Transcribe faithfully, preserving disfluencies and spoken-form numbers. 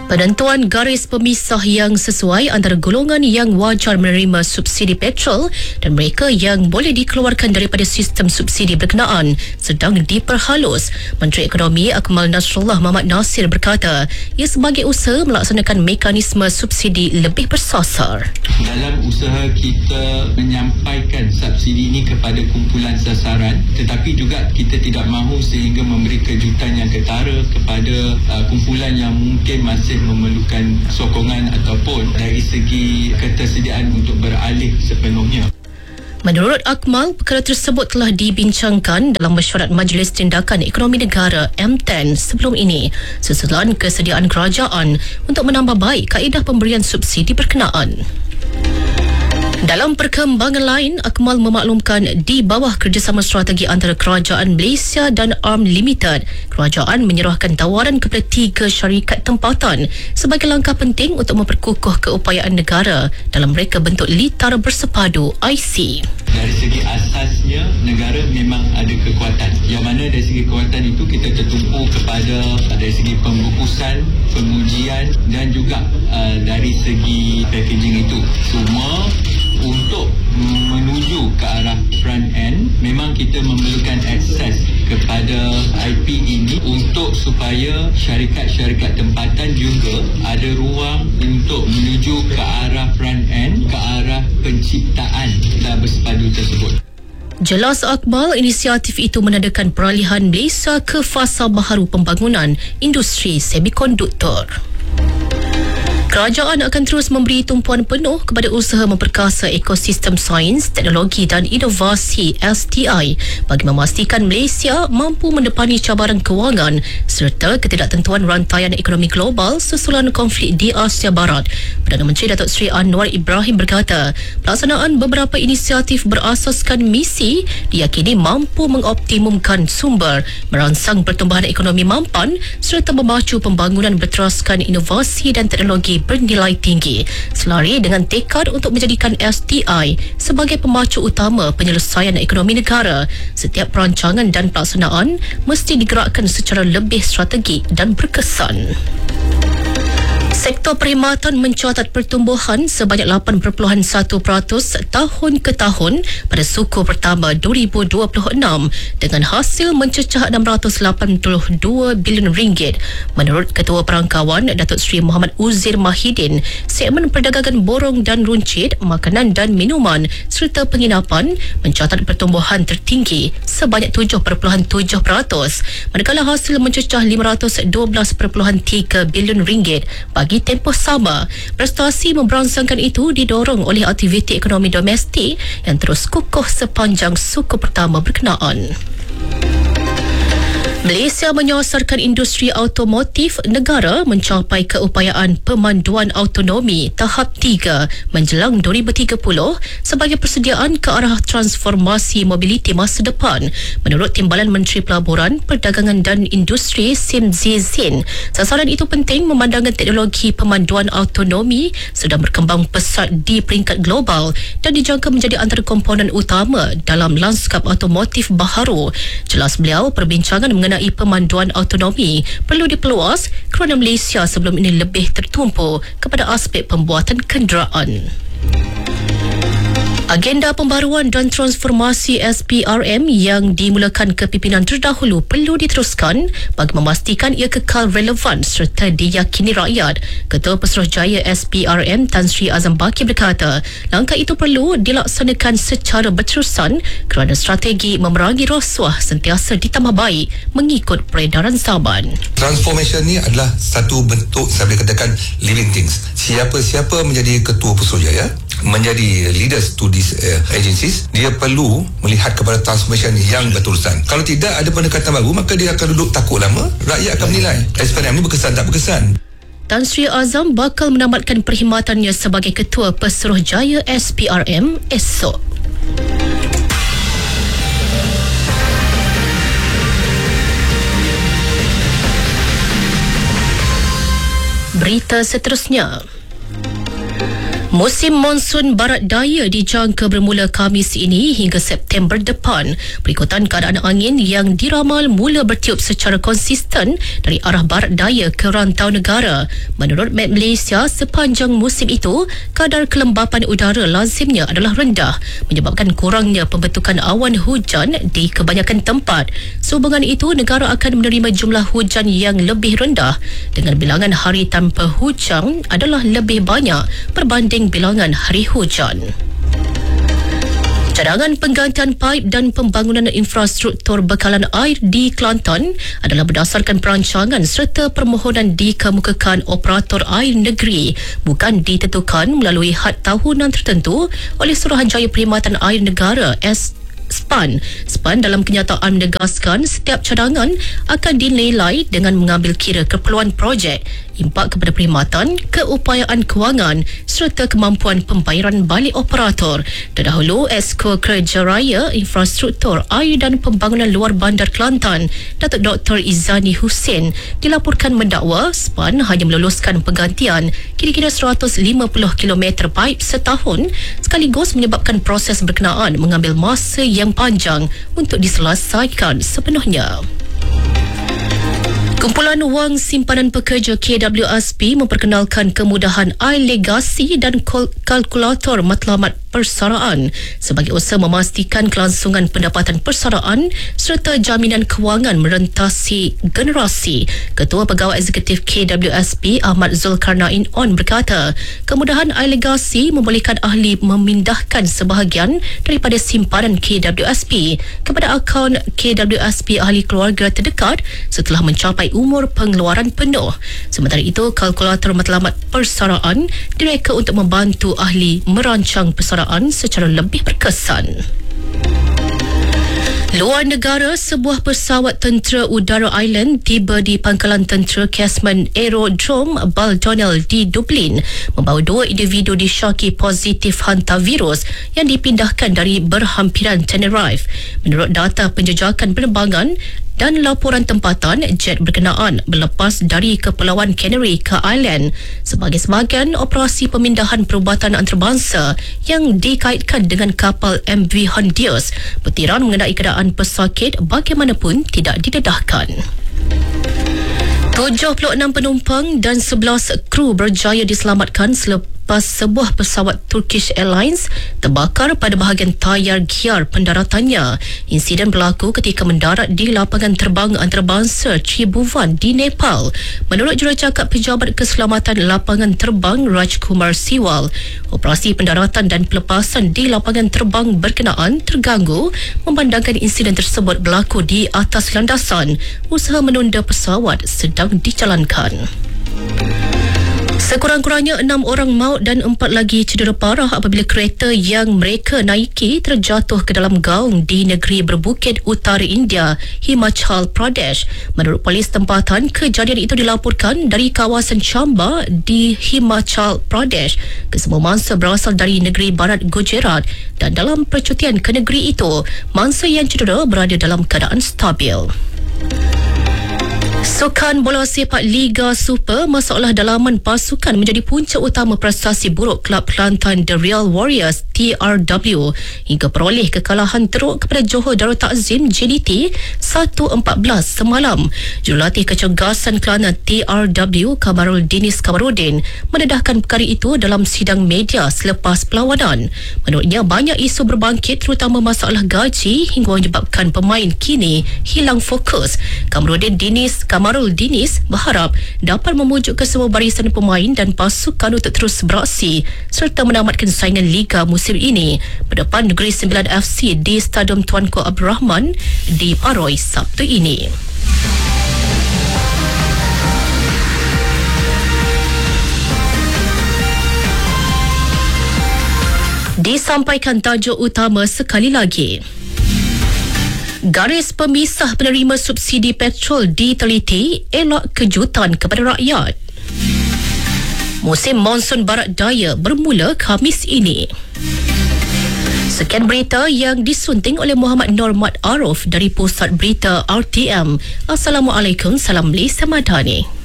Penentuan garis pemisah yang sesuai antara golongan yang wajar menerima subsidi petrol dan mereka yang boleh dikeluarkan daripada sistem subsidi berkenaan sedang diperhalus. Menteri Ekonomi Akmal Nasrullah Mohamad Nasir berkata ia sebagai usaha melaksanakan mekanisme subsidi lebih bersasar. Dalam usaha kita menyampaikan subsidi ini kepada kumpulan sasaran, tetapi juga kita tidak mahu sehingga memberi kejutan yang ketara kepada uh, kumpulan yang mungkin masih memerlukan sokongan ataupun dari segi ketersediaan untuk beralih sepenuhnya. Menurut Akmal, perkara tersebut telah dibincangkan dalam mesyuarat Majlis Tindakan Ekonomi Negara M ten sebelum ini susulan kesediaan kerajaan untuk menambah baik kaedah pemberian subsidi berkenaan. Dalam perkembangan lain, Akmal memaklumkan di bawah kerjasama strategi antara Kerajaan Malaysia dan A R M Limited, kerajaan menyerahkan tawaran kepada tiga syarikat tempatan sebagai langkah penting untuk memperkukuh keupayaan negara dalam reka bentuk litar bersepadu I C. Dari segi asasnya, negara memang ada kekuatan. Yang mana dari segi kekuatan itu kita tertumpu kepada dari segi pembukusan, pengujian dan juga uh, dari segi packaging itu. Semua untuk menuju ke arah front end, memang kita memerlukan akses kepada I P ini untuk supaya syarikat-syarikat tempatan juga ada ruang untuk menuju ke arah front end, ke arah penciptaan litar bersepadu tersebut. Jelas Akmal, inisiatif itu menandakan peralihan Malaysia ke fasa baharu pembangunan industri semikonduktor. Kerajaan akan terus memberi tumpuan penuh kepada usaha memperkasa ekosistem sains, teknologi dan inovasi S T I bagi memastikan Malaysia mampu mendepani cabaran kewangan serta ketidaktentuan rantaian ekonomi global susulan konflik di Asia Barat. Perdana Menteri Datuk Seri Anwar Ibrahim berkata, pelaksanaan beberapa inisiatif berasaskan misi diyakini mampu mengoptimumkan sumber, merangsang pertumbuhan ekonomi mampan serta memacu pembangunan berteraskan inovasi dan teknologi bernilai tinggi selari dengan tekad untuk menjadikan S T I sebagai pemacu utama penyelesaian ekonomi negara. Setiap perancangan dan pelaksanaan mesti digerakkan secara lebih strategik dan berkesan. Sektor perkhidmatan mencatat pertumbuhan sebanyak lapan perpuluhan satu peratus tahun ke tahun pada suku pertama dua ribu dua puluh enam dengan hasil mencecah enam ratus lapan puluh dua bilion ringgit. Menurut Ketua Perangkawan Datuk Seri Muhammad Uzir Mahidin, segmen perdagangan borong dan runcit, makanan dan minuman serta penginapan mencatat pertumbuhan tertinggi sebanyak tujuh perpuluhan tujuh peratus, manakala hasil mencecah lima ratus dua belas perpuluhan tiga bilion ringgit bagi tempoh sama. Prestasi memberangsangkan itu didorong oleh aktiviti ekonomi domestik yang terus kukuh sepanjang suku pertama berkenaan. Malaysia menyasarkan industri automotif negara mencapai keupayaan pemanduan autonomi tahap tiga menjelang dua ribu tiga puluh sebagai persediaan ke arah transformasi mobiliti masa depan. Menurut Timbalan Menteri Pelaburan, Perdagangan dan Industri Sim Zizin, sasaran itu penting memandangkan teknologi pemanduan autonomi sedang berkembang pesat di peringkat global dan dijangka menjadi antara komponen utama dalam lanskap automotif baharu. Jelas beliau, perbincangan mengenai pemanduan autonomi perlu diperluas kerana Malaysia sebelum ini lebih tertumpu kepada aspek pembuatan kenderaan. Agenda pembaruan dan transformasi S P R M yang dimulakan kepimpinan terdahulu perlu diteruskan bagi memastikan ia kekal relevan serta diyakini rakyat. Ketua Pesuruhjaya S P R M Tan Sri Azam Baki berkata, langkah itu perlu dilaksanakan secara berterusan kerana strategi memerangi rasuah sentiasa ditambah baik mengikut peredaran zaman. Transformation ni adalah satu bentuk, saya boleh katakan, living things. Siapa-siapa menjadi ketua Pesuruhjaya, menjadi leaders to these uh, agencies, dia perlu melihat kepada transformation yang berterusan. Kalau tidak ada pendekatan baru, maka dia akan duduk takut lama, rakyat akan menilai S P R M ni berkesan tak berkesan. Tan Sri Azam bakal menamatkan perkhidmatannya sebagai Ketua Pesuruhjaya S P R M esok. Berita seterusnya. Musim monsun barat daya dijangka bermula Khamis ini hingga September depan. Berikutan keadaan angin yang diramal mula bertiup secara konsisten dari arah barat daya ke rantau negara. Menurut Met Malaysia, sepanjang musim itu, kadar kelembapan udara lazimnya adalah rendah, menyebabkan kurangnya pembentukan awan hujan di kebanyakan tempat. Sehubungan itu, negara akan menerima jumlah hujan yang lebih rendah dengan bilangan hari tanpa hujan adalah lebih banyak berbanding bilangan hari hujan. Cadangan penggantian paip dan pembangunan infrastruktur bekalan air di Kelantan adalah berdasarkan perancangan serta permohonan dikemukakan operator air negeri, bukan ditentukan melalui had tahunan tertentu oleh Suruhanjaya Perkhidmatan Air Negara S S P A N. S P A N dalam kenyataan menegaskan setiap cadangan akan dinilai dengan mengambil kira keperluan projek, impak kepada perkhidmatan, keupayaan kewangan serta kemampuan pembayaran balik operator. Terdahulu, Esko Kerja Raya Infrastruktur Air dan Pembangunan Luar Bandar Kelantan, Datuk Doktor Izzani Hussein, dilaporkan mendakwa S P A N hanya meluluskan penggantian kira-kira seratus lima puluh kilometer paip setahun, sekaligus menyebabkan proses berkenaan mengambil masa yang panjang untuk diselesaikan sepenuhnya. Kumpulan Wang Simpanan Pekerja K W S P memperkenalkan kemudahan i-legasi dan kalkulator matlamat persaraan sebagai usaha memastikan kelangsungan pendapatan persaraan serta jaminan kewangan merentasi generasi. Ketua Pegawai Eksekutif K W S P Ahmad Zulkarnain On berkata, kemudahan i-legasi membolehkan ahli memindahkan sebahagian daripada simpanan K W S P kepada akaun K W S P ahli keluarga terdekat setelah mencapai umur pengeluaran penuh. Sementara itu, kalkulator matlamat persaraan direka untuk membantu ahli merancang persaraan secara lebih berkesan. Luar negara, sebuah pesawat tentera udara Ireland tiba di pangkalan tentera Casman Aerodrome Baldonnel di Dublin, membawa dua individu disyaki positif hantavirus yang dipindahkan dari berhampiran Tenerife. Menurut data penjejakan penerbangan dan laporan tempatan, jet berkenaan berlepas dari Kepulauan Canary ke Ireland sebagai sebahagian operasi pemindahan perubatan antarabangsa yang dikaitkan dengan kapal M V Hondius. Petiran mengenai keadaan pesakit bagaimanapun tidak didedahkan. tujuh puluh enam penumpang dan sebelas kru berjaya diselamatkan selepas sebuah pesawat Turkish Airlines terbakar pada bahagian tayar gear pendaratannya. Insiden berlaku ketika mendarat di lapangan terbang antarabangsa Tribhuvan di Nepal. Menurut jurucakap Pejabat Keselamatan Lapangan Terbang Rajkumar Siwal, operasi pendaratan dan pelepasan di lapangan terbang berkenaan terganggu memandangkan insiden tersebut berlaku di atas landasan. Usaha menunda pesawat sedang dijalankan. Sekurang-kurangnya enam orang maut dan empat lagi cedera parah apabila kereta yang mereka naiki terjatuh ke dalam gaung di negeri berbukit utara India, Himachal Pradesh. Menurut polis tempatan, kejadian itu dilaporkan dari kawasan Chamba di Himachal Pradesh. Kesemua mangsa berasal dari negeri barat Gujarat dan dalam percutian ke negeri itu, mangsa yang cedera berada dalam keadaan stabil. Sukan bola sepak Liga Super, masalah dalaman pasukan menjadi punca utama prestasi buruk Kelab Kelantan The Real Warriors T R W hingga peroleh kekalahan teruk kepada Johor Darul Takzim J D T satu empat belas semalam. Jurulatih kecergasan Kelantan T R W Kamarul Dinis Kamarudin mendedahkan perkara itu dalam sidang media selepas perlawanan. Menurutnya, banyak isu berbangkit terutama masalah gaji hingga menyebabkan pemain kini hilang fokus. Kamarudin Dinis Kamarul Dinis berharap dapat memujuk ke semua barisan pemain dan pasukan untuk terus beraksi serta menamatkan saingan Liga musim ini berdepan Negeri Sembilan F C di Stadium Tuanku Abdul Rahman di Paroi Sabtu ini. Disampaikan tajuk utama sekali lagi. Garis pemisah penerima subsidi petrol diteliti, elak kejutan kepada rakyat. Musim monsun barat daya bermula Khamis ini. Sekian berita yang disunting oleh Muhammad Normat Arif dari Pusat Berita R T M. Assalamualaikum, salam Malaysia Madani.